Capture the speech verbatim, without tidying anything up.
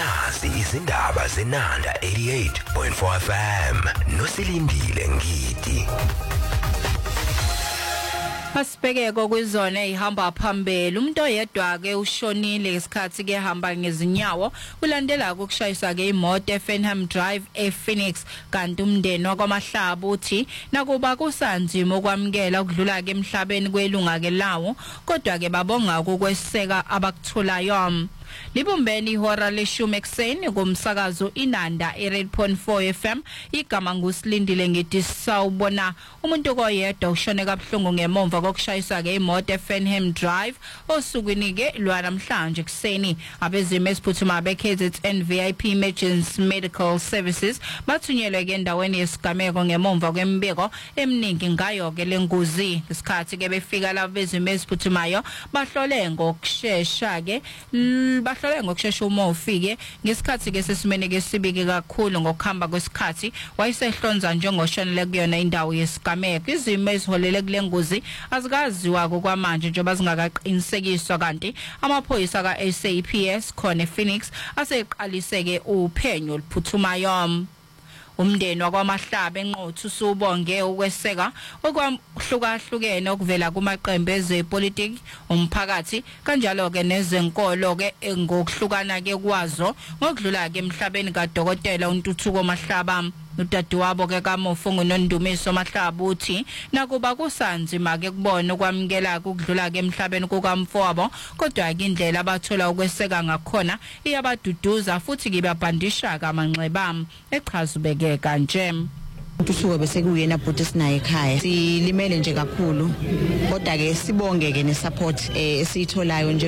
nazi izindaba zenanda eighty-eight point four F M nosilindile ngidi. Asibhekeko kwizona ehamba phambili umuntu oyedwa ke ushonile ngesikhathi ke hamba ngezinyawo ulandela ukushayisa ke imoto eFenham Drive ePhoenix kanti umndeni wakwaMahlaba uthi nakuba kusanzima ukwamkela ukudlula ke emhlabeni kwelunga ke lawo kodwa ke babonga ukukweseka abakuthulayo. Libumbeni ihora leshumi ekseni kumsakazo inanda eighty-eight point four F M igama ngusilindile ngithi sawubona umuntu koyedwa ushone kabuhlungu ngemomva kokushayisa ke imoto eFenham Drive osukwini ke lwanamhlanje kuseni abezimo esiphuthuma beKZN K Z N V I P Emergency Medical Services bathunyelwe ke endaweni yesigameko ngemomva kwembiko eminingi ngayo ke lengozi isikhathi ke befika la bezimo esiphuthumayo bahlole ngokusheshsha ke bahlole ngokusheshsha uma ufike ngesikhathi ke sesimene ke sibike kakhulu ngokuhamba kwesikhathi wayesehlonza njengoshonele kuyona indawo yesigameko izimo eziholele kule ngozi azikaziwa kwamanje njengoba zingakaqinisekiswa kanti amaphoyisa ka S A P S khona ePhoenix aseqalise ke uphenyo oluphuthumayo. Umndeni wakwaMahlaba enqothu usubonge ukweseka okwahlukahlukene okuvela kumaqembu ezepolitiki umphakathi kanjalo ke nezenkolo ke ngokuhlukana ke kwazo ngokudlula ke emhlabeni kaDokotela uNtuthuko Mahlaba. Udadewabo ke kaMofungu noNdumiso Mahlaba uthi nakuba kusanzima ke kubona ukwamkela ukudlula ke emhlabeni kukamfowabo kodwa ke indlela abathola ukweseka ngakhona iyabaduduza futhi kibabhandisha kamanxeba echazubeke kanje. Uthusuke bese kuyena bhuti sinaye ekhaya silimele nje kakhulu kodwa ke sibonge ke nesupport esitholayo nje